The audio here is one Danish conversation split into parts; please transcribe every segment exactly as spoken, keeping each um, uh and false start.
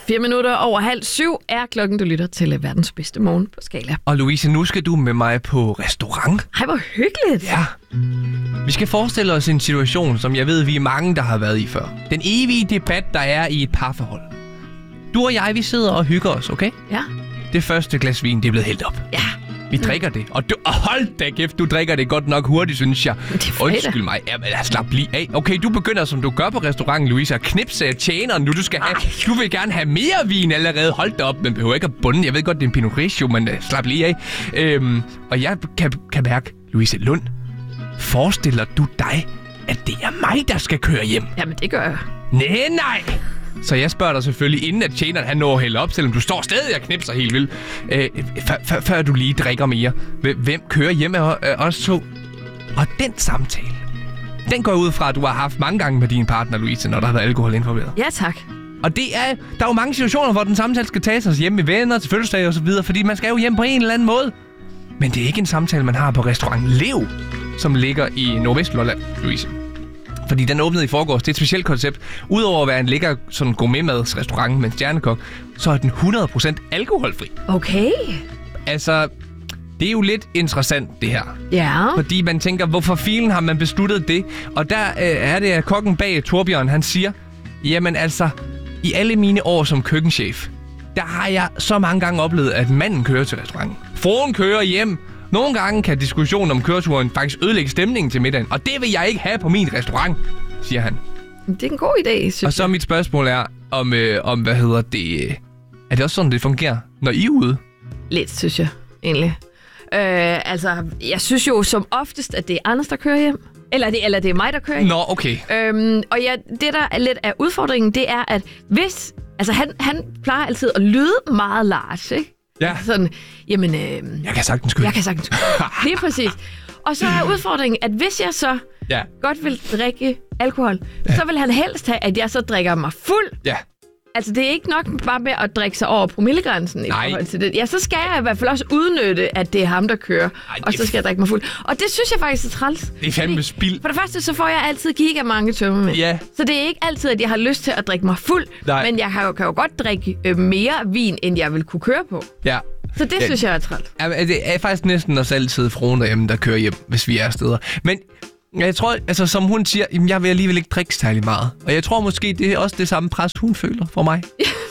Fire minutter over halv syv er klokken, du lytter til verdens bedste morgen på Skala. Og Louise, nu skal du med mig på restaurant. Hej, hvor hyggeligt. Ja. Vi skal forestille os en situation, som jeg ved, vi er mange, der har været i før. Den evige debat, der er i et parforhold. Du og jeg, vi sidder og hygger os, okay? Ja. Det første glas vin, det er blevet hældt op. Ja. Vi drikker det. Og, du, og hold da kæft, du drikker det godt nok hurtigt, synes jeg. Undskyld mig. Jamen, slap lige af. Okay, du begynder, som du gør på restauranten, Louise, at knipse af tjeneren. Nu, du skal have, du vil gerne have mere vin allerede. Hold da op, men behøver ikke at bunde. Jeg ved godt, det er en Pinot Grigio, men uh, slap lige af. Øhm, og jeg kan, kan mærke, Louise Lund, forestiller du dig, at det er mig, der skal køre hjem? Jamen, det gør jeg. Nej, nej. Så jeg spørger dig selvfølgelig, inden at tjeneren han når at hælde op, selvom du står stadig og knipser helt vildt, øh, før, før du lige drikker mere. Hvem kører hjem af os to? Og den samtale, den går ud fra, at du har haft mange gange med din partner, Louise, når der har været alkohol involveret. Ja, tak. Og det er, der er jo mange situationer, hvor den samtale skal tages os hjem med venner, til fødselsdag og så videre, fordi man skal jo hjem på en eller anden måde. Men det er ikke en samtale, man har på restaurant Lev, som ligger i Nordvestlolland, Louise. Fordi den åbnede i forgårs. Det er et specielt koncept. Udover at være en lækker sådan gourmetmadsrestaurant med en stjernekok, så er den hundrede procent alkoholfri. Okay. Altså, det er jo lidt interessant, det her. Ja. Fordi man tænker, hvorfor filen har man besluttet det? Og der øh, er det, at kokken bag Torbjørn, han siger, jamen altså, i alle mine år som køkkenchef, der har jeg så mange gange oplevet, at manden kører til restauranten. Fruen kører hjem. Nogle gange kan diskussionen om køreturen faktisk ødelægge stemningen til middagen, og det vil jeg ikke have på min restaurant, siger han. Det er en god idé, synes Og så mit spørgsmål er, om, øh, om hvad hedder det, er det også sådan, det fungerer, når I er ude? Lidt, synes jeg, egentlig. Øh, altså, jeg synes jo som oftest, at det er Anders, der kører hjem. Eller det, eller det er mig, der kører hjem. Nå, okay. Øhm, og ja, det, der er lidt af udfordringen, det er, at hvis... Altså, han, han plejer altid at lyde meget large, ikke? Ja. Sådan, jamen... Øh, jeg kan sagtens køre. Jeg kan sagtens køre. Lige præcis. Og så er udfordringen, at hvis jeg så ja. godt vil drikke alkohol, ja. så vil han helst have, at jeg så drikker mig fuld. Ja. Altså, det er ikke nok bare med at drikke sig over promillegrænsen i forhold til det. Ja, så skal jeg i hvert fald også udnytte, at det er ham, der kører, Ej, og så skal jeg drikke mig fuld. Og det synes jeg faktisk er træls. Det er fandme spild. For det første, så får jeg altid giga mange tømmer med. Ja. Så det er ikke altid, at jeg har lyst til at drikke mig fuld, Nej. men jeg kan jo, kan jo godt drikke øh, mere vin, end jeg vil kunne køre på. Ja. Så det ja. synes jeg er træls. Ja, det er faktisk næsten os altid fruen derhjemme, der kører hjem, hvis vi er steder. Men jeg tror, altså som hun siger, jamen, jeg vil alligevel ikke drikke særlig meget. Og jeg tror måske, det er også det samme pres, hun føler for mig.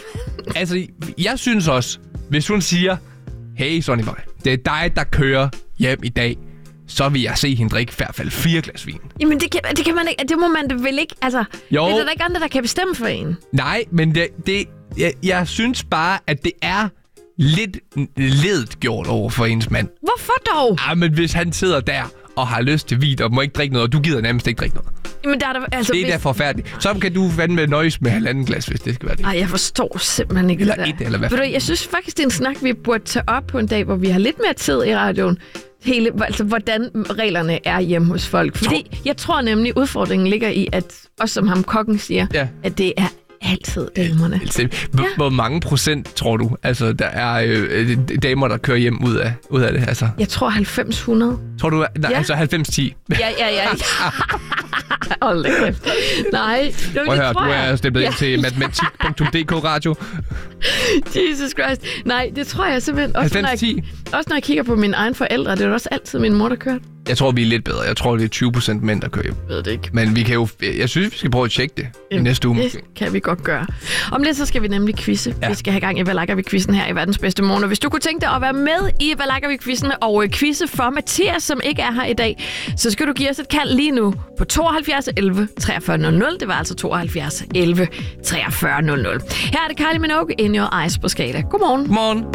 Altså, jeg synes også, hvis hun siger, hey Sonny Boy, det er dig, der kører hjem i dag, så vil jeg se hende drikke i hvert fald fire glas vin. Jamen, det kan, det kan man ikke, det må man vel ikke, altså, jo. Det er der ikke andre, der kan bestemme for en. Nej, men det, det jeg, jeg synes bare, at det er lidt ledet gjort over for ens mand. Hvorfor dog? Ja, men hvis han sidder der og har lyst til vin og må ikke drikke noget, og du gider nærmest ikke drikke noget. Jamen, der er der, altså, det er hvis... da forfærdeligt. Så kan du fandme nøjes med halvanden glas, hvis det skal være det. Ej, jeg forstår simpelthen ikke eller det der. et, eller hvad? Du, jeg synes faktisk, det er en snak, vi burde tage op på en dag, hvor vi har lidt mere tid i radioen. Hele, altså, hvordan reglerne er hjemme hos folk. Fordi tror... jeg tror nemlig, udfordringen ligger i, at også som ham kokken siger, ja. at det er altid damerne. Ja. Hvor mange procent tror du, altså der er øh, damer, der kører hjem ud af, ud af det? Altså? Jeg tror halvfems hundrede. Tror du, nej, ja. altså halvfems ti? Ja, ja, ja. Hold da kæft. Nej, det, Prøv at høre, du jeg. er stemt ind til matematik punktum d k radio. Jesus Christ. Nej, det tror jeg simpelthen. Også halvfems ti? Når jeg, også når jeg kigger på mine egne forældre, det er også altid min mor, der kører. Jeg tror, vi er lidt bedre. Jeg tror, det er tyve procent mænd, der kører hjem. Jeg ved det ikke. Men vi kan jo, jeg synes, vi skal prøve at tjekke det i næste uge. Det kan vi godt gøre. Om lidt, så skal vi nemlig quizze. Ja. Vi skal have gang i Hvad Lakker Vi-quizzen her i verdens bedste morgen. Og hvis du kunne tænke dig at være med i Hvad Lakker Vi-quizzen og quizze for Mathias, som ikke er her i dag, så skal du give os et kald lige nu på tooghalvfjerds elleve treogfyrre nul nul. Det var altså tooghalvfjerds elleve treogfyrre nul nul. Her er det Kylie Minogue, In Your Eyes på Skala. Godmorgen. Godmorgen.